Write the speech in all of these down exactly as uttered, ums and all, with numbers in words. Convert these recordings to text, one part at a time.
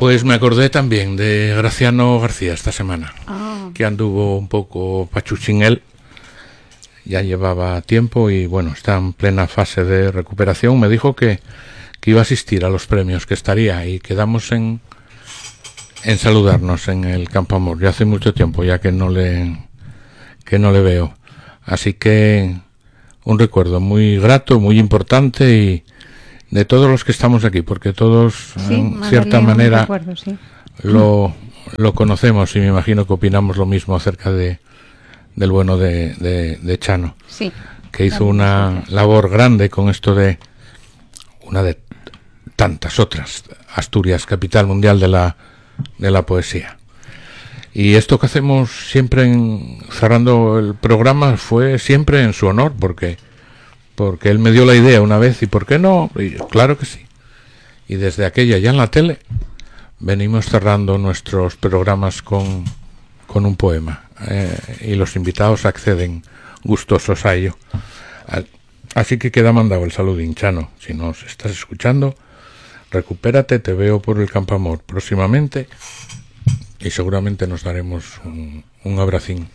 Pues me acordé también de Graciano García esta semana, Ah. que anduvo un poco pachuchín él, ya llevaba tiempo y bueno, está en plena fase de recuperación. Me dijo que, que iba a asistir a los premios, que estaría, y quedamos en, en saludarnos en el Campo Amor. Ya hace mucho tiempo ya que no le, que no le veo. Así que un recuerdo muy grato, muy importante, y de todos los que estamos aquí, porque todos Sí, en cierta un manera recuerdo, sí. lo, lo conocemos, y me imagino que opinamos lo mismo acerca de del bueno de, de, de Chano, Sí. que hizo También una nosotros. labor grande con esto de una de tantas otras, Asturias, capital mundial de la de la poesía. Y esto que hacemos siempre en, cerrando el programa, fue siempre en su honor, porque porque él me dio la idea una vez, y ¿por qué no? Y yo, claro que sí. Y desde aquella, ya en la tele, venimos cerrando nuestros programas con, con un poema, eh, y los invitados acceden gustosos a ello. Así que queda mandado el saludín, Chano. Si nos estás escuchando, recupérate, te veo por el Campo Amor próximamente, y seguramente nos daremos un, un abracín.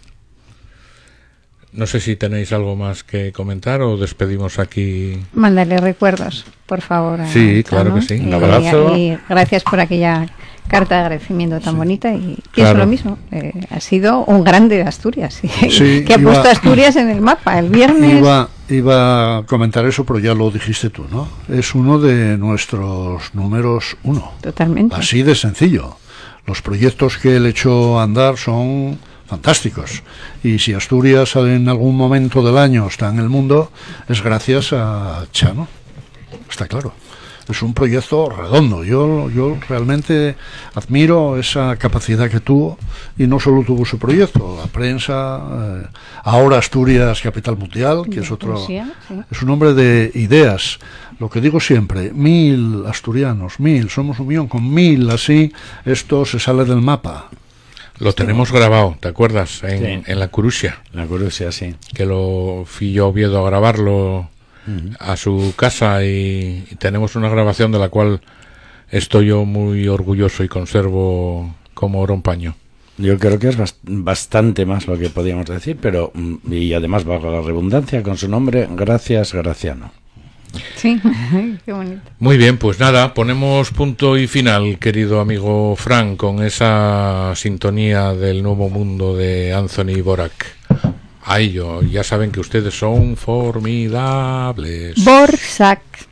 No sé si tenéis algo más que comentar o despedimos aquí. Mándale recuerdos, por favor. a Sí, claro Chano. que sí. Un Y- abrazo. Y, gracias por aquella carta de agradecimiento tan Sí. bonita. Y pienso Claro. lo mismo. Eh, ha sido un grande de Asturias. Sí, que ha iba- puesto Asturias en el mapa. El viernes. Iba, iba a comentar eso, pero ya lo dijiste tú, ¿no? Es uno de nuestros números uno. Totalmente. Así de sencillo. Los proyectos que él echó a andar son fantásticos. Y si Asturias en algún momento del año está en el mundo, es gracias a Chano. Está claro. Es un proyecto redondo. Yo, yo realmente admiro esa capacidad que tuvo, y no solo tuvo su proyecto, la prensa, eh, ahora Asturias, capital mundial, que De es otro, poesía, sí. es un hombre de ideas. Lo que digo siempre, mil asturianos, mil, somos un millón, con mil así, esto se sale del mapa. Lo tenemos grabado, ¿te acuerdas? En, Sí. en la Curusia, La curiosidad, sí. que lo fui yo a Oviedo a grabarlo Ujú. a su casa, y, y tenemos una grabación de la cual estoy yo muy orgulloso y conservo como oro en paño. Yo creo que es bast- bastante más lo que podíamos decir, pero mm, y además, bajo la redundancia, con su nombre, gracias Graciano. Sí, qué bonito. Muy bien, pues nada, ponemos punto y final, querido amigo Fran, con esa sintonía del Nuevo Mundo de Anthony Borak. A ello, ya saben que ustedes son formidables. Borsak.